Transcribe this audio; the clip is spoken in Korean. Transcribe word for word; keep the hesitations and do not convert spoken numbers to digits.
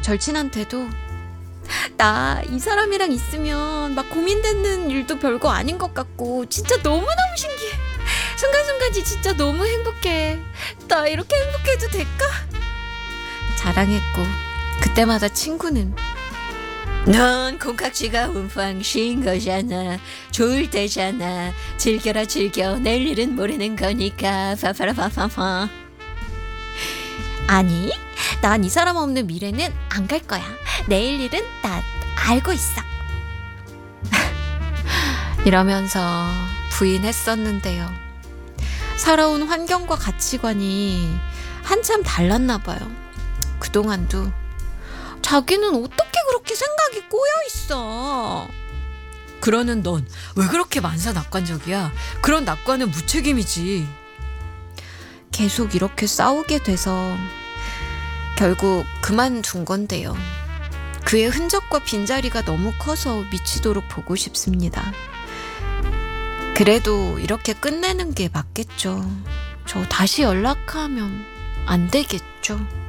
절친한테도 나 이 사람이랑 있으면 막 고민되는 일도 별거 아닌 것 같고 진짜 너무너무 신기해. 순간순간이 진짜 너무 행복해. 나 이렇게 행복해도 될까? 자랑했고 그때마다 친구는 넌 콩깍지가 움팡 쉰 거잖아. 좋을 때잖아. 즐겨라 즐겨. 내일은 모르는 거니까. 파파라파파파. 아니, 난 이 사람 없는 미래는 안 갈 거야. 내일 일은 나 알고 있어. 이러면서 부인했었는데요. 살아온 환경과 가치관이 한참 달랐나 봐요. 그동안도 자기는 어떻게 그렇게 생각이 꼬여 있어. 그러는 넌 왜 그렇게 만사낙관적이야? 그런 낙관은 무책임이지. 계속 이렇게 싸우게 돼서 결국 그만둔 건데요. 그의 흔적과 빈자리가 너무 커서 미치도록 보고 싶습니다. 그래도 이렇게 끝내는 게 맞겠죠. 저 다시 연락하면 안 되겠죠.